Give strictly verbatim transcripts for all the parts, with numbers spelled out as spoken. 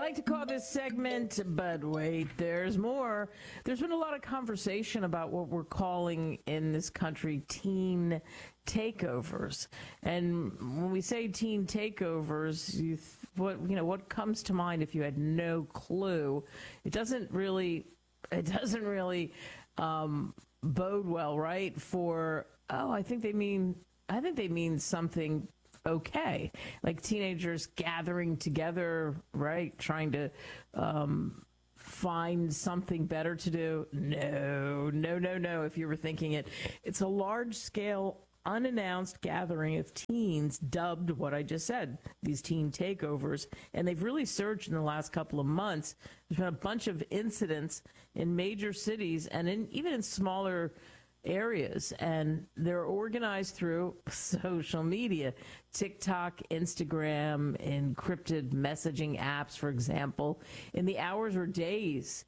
like to call this segment, but wait, there's more. There's been a lot of conversation about what we're calling in this country teen takeovers. And when we say teen takeovers, you th- what you know what comes to mind if you had no clue? It doesn't really it doesn't really um, bode well, right? For oh, I think they mean I think they mean something okay, like teenagers gathering together, right, trying to um, find something better to do. No, no, no, no. If you were thinking it, it's a large-scale, unannounced gathering of teens dubbed what I just said, these teen takeovers, and they've really surged in the last couple of months. There's been a bunch of incidents in major cities and in, even in smaller areas, and they're organized through social media, TikTok, Instagram, encrypted messaging apps, for example, in the hours or days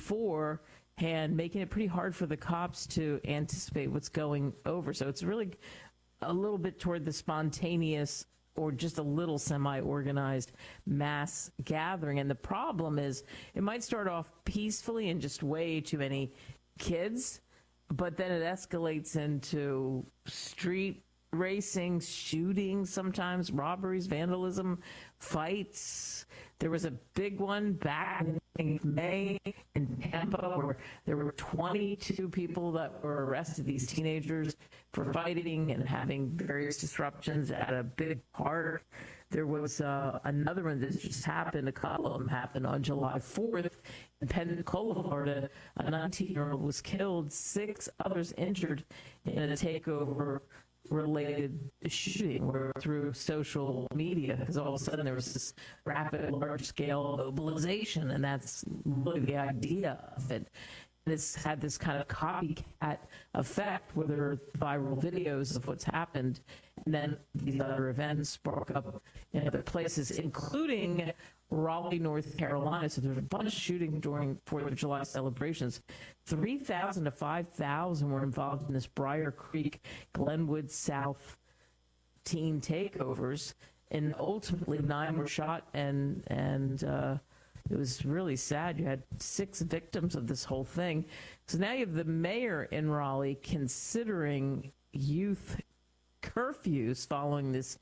beforehand, making it pretty hard for the cops to anticipate what's going over. So it's really a little bit toward the spontaneous or just a little semi-organized mass gathering. And the problem is it might start off peacefully and just way too many kids, but then it escalates into street racing, shooting, sometimes robberies, vandalism, fights. There was a big one back in May in Tampa where there were twenty-two people that were arrested, these teenagers, for fighting and having various disruptions at a big park. There was uh, another one that just happened, a couple of them happened on July fourth in Pensacola, Florida. A nineteen-year-old was killed, six others injured in a takeover-related shooting where through social media, because all of a sudden there was this rapid, large-scale mobilization, and that's really the idea of it. It's had this kind of copycat effect where there are viral videos of what's happened, and then these other events spark up in other places, including Raleigh, North Carolina. So there's a bunch of shootings during fourth of July celebrations. three thousand to five thousand were involved in this Briar Creek, Glenwood South teen takeovers, and ultimately nine were shot, and and uh, it was really sad. You had six victims of this whole thing. So now you have the mayor in Raleigh considering youth curfews following this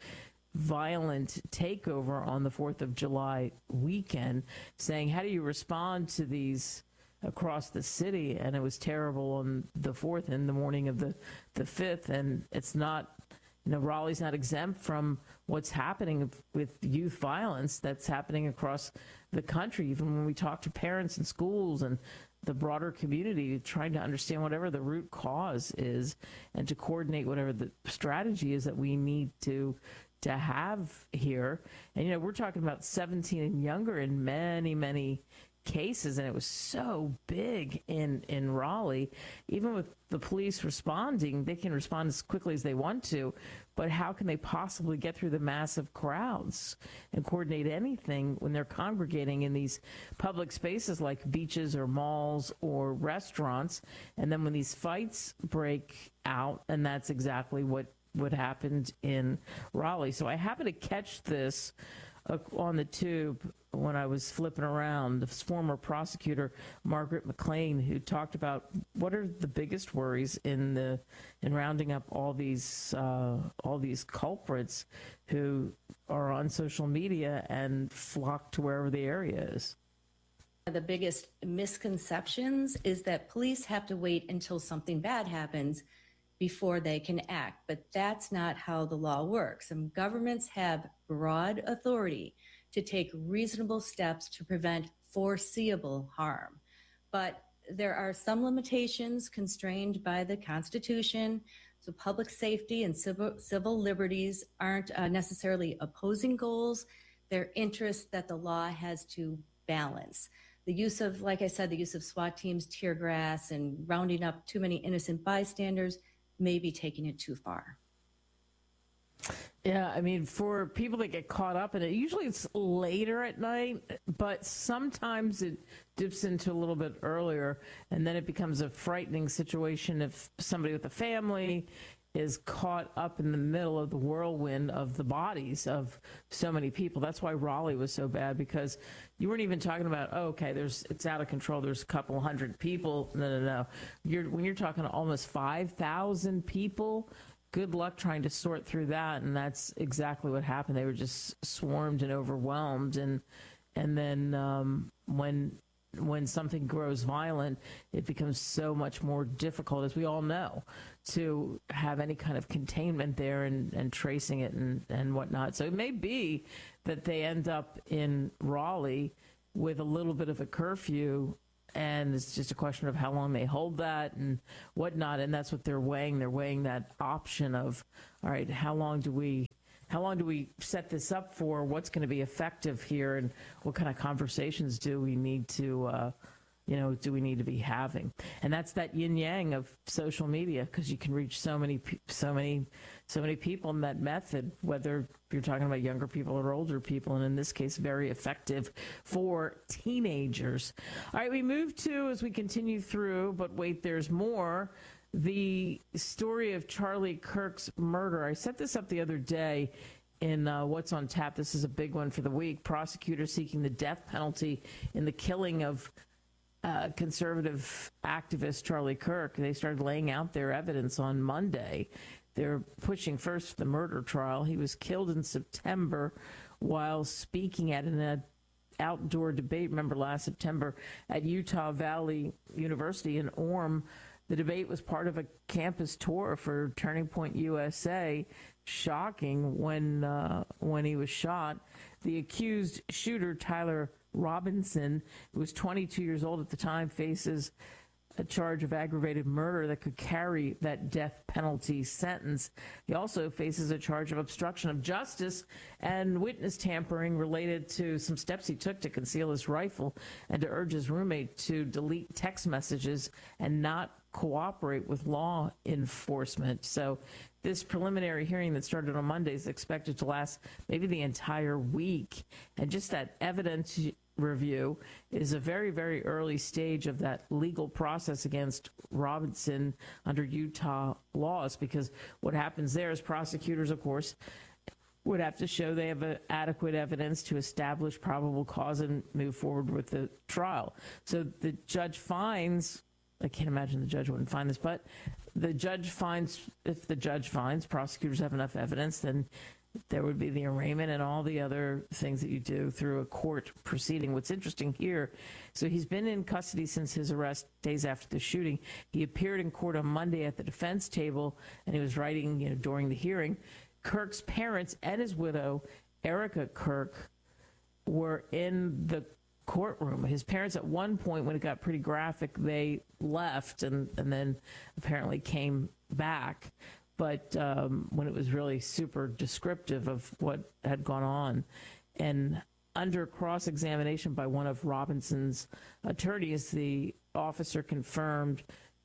violent takeover on the fourth of July weekend, saying, how do you respond to these across the city? And it was terrible on the fourth and the morning of the, the fifth. And it's not, you know, Raleigh's not exempt from what's happening with youth violence that's happening across the country. Even when we talk to parents and schools and the broader community, trying to understand whatever the root cause is and to coordinate whatever the strategy is that we need to to have here. And, you know, we're talking about seventeen and younger in many, many cases, and it was so big in, in Raleigh. Even with the police responding, they can respond as quickly as they want to, but how can they possibly get through the massive crowds and coordinate anything when they're congregating in these public spaces like beaches or malls or restaurants? And then when these fights break out, and that's exactly what what happened in Raleigh. So I happened to catch this uh, on the tube when I was flipping around. This former prosecutor, Margaret McLean, who talked about what are the biggest worries in the in rounding up all these uh, all these culprits who are on social media and flock to wherever the area is. The biggest misconceptions is that police have to wait until something bad happens before they can act. But that's not how the law works. And governments have broad authority to take reasonable steps to prevent foreseeable harm. But there are some limitations constrained by the Constitution. So public safety and civil, civil liberties aren't uh, necessarily opposing goals. They're interests that the law has to balance. The use of, like I said, the use of SWAT teams, tear gas, and rounding up too many innocent bystanders may be taking it too far. Yeah, I mean, for people that get caught up in it, usually it's later at night, but sometimes it dips into a little bit earlier, and then it becomes a frightening situation if somebody with a family is caught up in the middle of the whirlwind of the bodies of so many people. That's why Raleigh was so bad, because you weren't even talking about, oh, okay, there's it's out of control, there's a couple hundred people. No, no, no. You're, when you're talking almost five thousand people, good luck trying to sort through that. And that's exactly what happened. They were just swarmed and overwhelmed. And and then um, when when something grows violent, it becomes so much more difficult, as we all know, to have any kind of containment there and, and tracing it and, and whatnot. So it may be that they end up in Raleigh with a little bit of a curfew, and it's just a question of how long they hold that and whatnot. And that's what they're weighing. They're weighing that option of, all right, how long do we How long do we set this up for? What's going to be effective here, and what kind of conversations do we need to, uh, you know, do we need to be having? And that's that yin yang of social media, because you can reach so many, so many, so many people in that method. Whether you're talking about younger people or older people, and in this case, very effective for teenagers. All right, we move to, as we continue through, but wait, there's more. The story of Charlie Kirk's murder. I set this up the other day in uh, What's on Tap. This is a big one for the week. Prosecutors seeking the death penalty in the killing of uh, conservative activist Charlie Kirk. They started laying out their evidence on Monday. They're pushing first for the murder trial. He was killed in September while speaking at an uh, outdoor debate, remember last September, at Utah Valley University in Orem. The debate was part of a campus tour for Turning Point U S A. Shocking when uh, when he was shot. The accused shooter, Tyler Robinson, who was twenty-two years old at the time, faces a charge of aggravated murder that could carry that death penalty sentence. He also faces a charge of obstruction of justice and witness tampering related to some steps he took to conceal his rifle and to urge his roommate to delete text messages and not cooperate with law enforcement. So this preliminary hearing that started on Monday is expected to last maybe the entire week. And just that evidence review is a very, very early stage of that legal process against Robinson under Utah laws, because what happens there is prosecutors, of course, would have to show they have a, adequate evidence to establish probable cause and move forward with the trial. So the judge finds, I can't imagine the judge wouldn't find this, but the judge finds, if the judge finds prosecutors have enough evidence, then there would be the arraignment and all the other things that you do through a court proceeding. What's interesting here, so he's been in custody since his arrest days after the shooting. He appeared in court on Monday at the defense table, and he was writing, you know, during the hearing. Kirk's parents and his widow, Erica Kirk, were in the courtroom. His parents, at one point, when it got pretty graphic, they left and, and then apparently came back. But um, when it was really super descriptive of what had gone on. And under cross-examination by one of Robinson's attorneys, the officer confirmed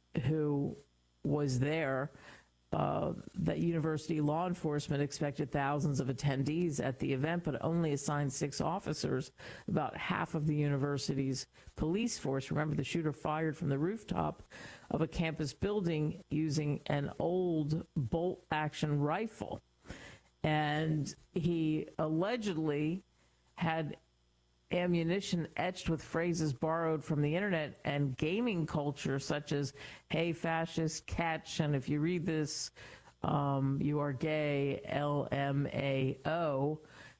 who was there, uh, that university law enforcement expected thousands of attendees at the event, but only assigned six officers, about half of the university's police force. Remember, the shooter fired from the rooftop of a campus building using an old bolt-action rifle. And he allegedly had ammunition etched with phrases borrowed from the internet and gaming culture, such as, hey, fascist, catch, and if you read this, um, you are gay, L M A O.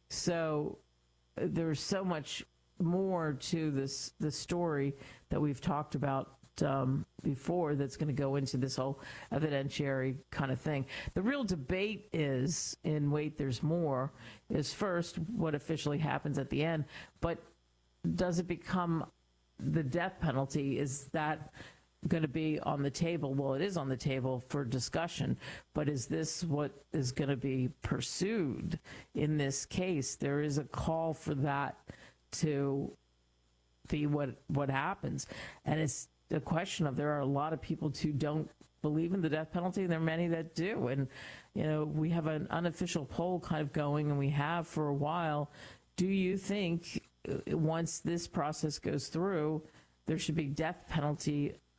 So there's so much more to this, the story that we've talked about Um, before that's going to go into this whole evidentiary kind of thing. The real debate is, in Wait, There's More, is first what officially happens at the end, but does it become the death penalty? Is that going to be on the table? Well, it is on the table for discussion, but is this what is going to be pursued in this case? There is a call for that to be what what happens, and it's the question of, there are a lot of people who don't believe in the death penalty, and there are many that do. And, you know, we have an unofficial poll kind of going, and we have for a while. Do you think once this process goes through, there should be death penalty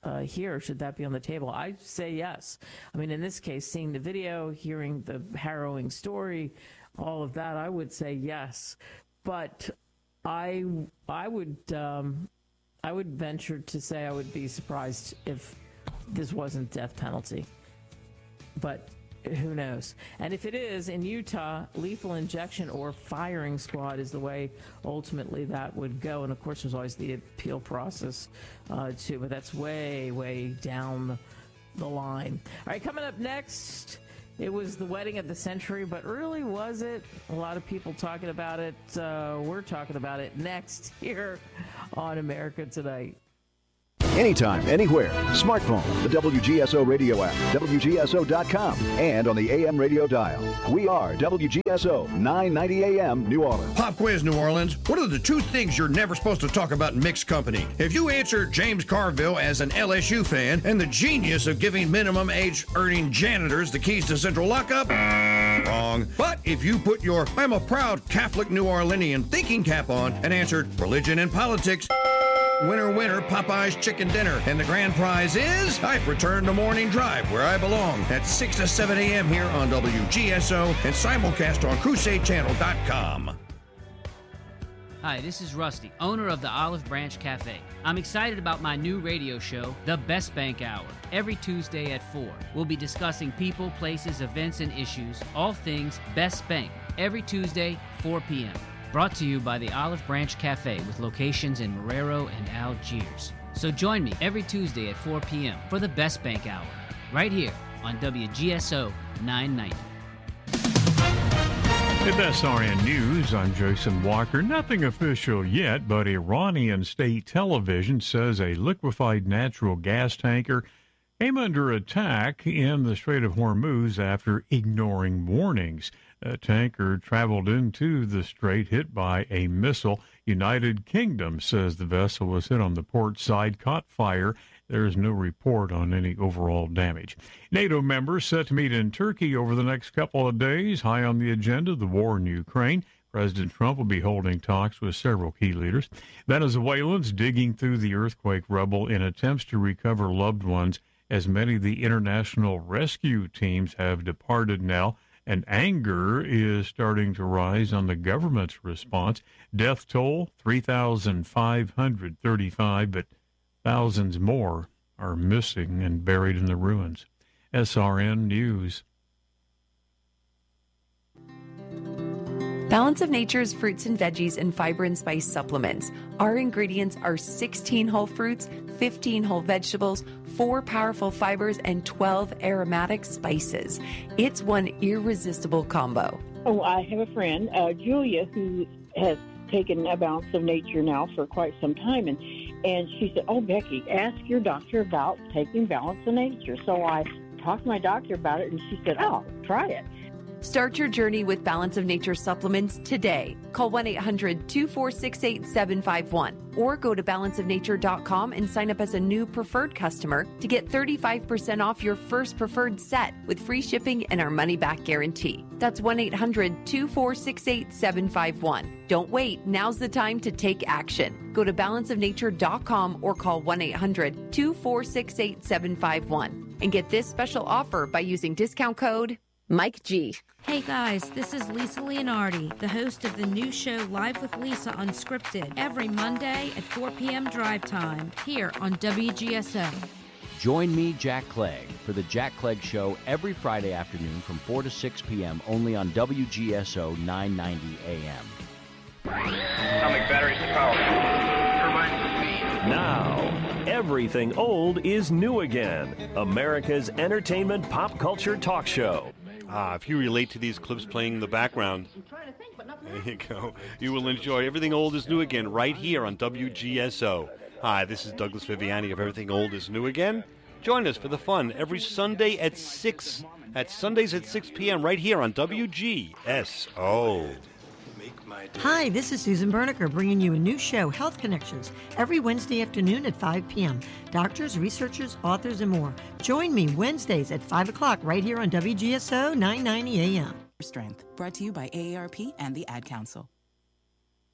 uh, here? Should that be on the table? I say yes. I mean, in this case, seeing the video, hearing the harrowing story, all of that, I would say yes. But I, I would, um, I would venture to say I would be surprised if this wasn't death penalty. But who knows? And if it is, in Utah, lethal injection or firing squad is the way ultimately that would go. And of course, there's always the appeal process uh, too, but that's way, way down the line. All right, coming up next, it was the wedding of the century, but really was it? A lot of people talking about it. Uh, we're talking about it next here on America Tonight. Anytime, anywhere. Smartphone, the W G S O radio app, W G S O dot com, and on the A M radio dial. We are W G S O nine ninety A M New Orleans. Pop quiz, New Orleans. What are the two things you're never supposed to talk about in mixed company? If you answer James Carville as an L S U fan and the genius of giving minimum age earning janitors the keys to central lockup, wrong. But if you put your I'm a proud Catholic New Orleanian thinking cap on and answered religion and politics, winner, winner, Popeye's chicken dinner. And the grand prize is I've returned to Morning Drive, where I belong, at six to seven a.m. here on W G S O and simulcast on crusade channel dot com. Hi, this is Rusty, owner of the Olive Branch Cafe. I'm excited about my new radio show, The Best Bank Hour, every Tuesday at four. We'll be discussing people, places, events, and issues, all things Best Bank, every Tuesday, four p.m. Brought to you by the Olive Branch Cafe with locations in Marrero and Algiers. So join me every Tuesday at four p.m. for the Best Bank Hour, right here on W G S O nine ninety. With S R N News, I'm Jason Walker. Nothing official yet, but Iranian state television says a liquefied natural gas tanker came under attack in the Strait of Hormuz after ignoring warnings. A tanker traveled into the strait, hit by a missile. United Kingdom says the vessel was hit on the port side, caught fire. There is no report on any overall damage. NATO members set to meet in Turkey over the next couple of days. High on the agenda, the war in Ukraine. President Trump will be holding talks with several key leaders. Venezuelans digging through the earthquake rubble in attempts to recover loved ones, as many of the international rescue teams have departed now. And anger is starting to rise on the government's response. Death toll, three thousand five hundred thirty-five, but thousands more are missing and buried in the ruins. S R N News. Balance of Nature's fruits and veggies and fiber and spice supplements. Our ingredients are sixteen whole fruits, fifteen whole vegetables, four powerful fibers, and twelve aromatic spices. It's one irresistible combo. Oh, I have a friend, uh, Julia, who has taken a Balance of Nature now for quite some time, and and she said, "Oh, Becky, ask your doctor about taking Balance of Nature." So I talked to my doctor about it, and she said, "Oh, try it." Start your journey with Balance of Nature supplements today. Call one eight hundred two four six eight seven five one or go to balance of nature dot com and sign up as a new preferred customer to get thirty-five percent off your first preferred set with free shipping and our money-back guarantee. That's one eight hundred two four six eight seven five one. Don't wait. Now's the time to take action. Go to balance of nature dot com or call one eight hundred two four six eight seven five one and get this special offer by using discount code Mike G. Hey guys, this is Lisa Leonardi, the host of the new show Live with Lisa Unscripted, every Monday at four p.m. drive time, here on W G S O. Join me, Jack Clegg, for the Jack Clegg Show every Friday afternoon from four to six p.m. only on W G S O nine ninety A M. Atomic batteries to power. Now, everything old is new again. America's entertainment pop culture talk show. Ah, if you relate to these clips playing in the background, there you go. You will enjoy Everything Old is New Again right here on W G S O. Hi, this is Douglas Viviani of Everything Old is New Again. Join us for the fun every Sunday at six, at Sundays at six p.m. right here on W G S O. Hi, this is Susan Berniker bringing you a new show, Health Connections, every Wednesday afternoon at five p.m. Doctors, researchers, authors, and more. Join me Wednesdays at five o'clock right here on W G S O nine ninety A M. Strength, brought to you by A A R P and the Ad Council.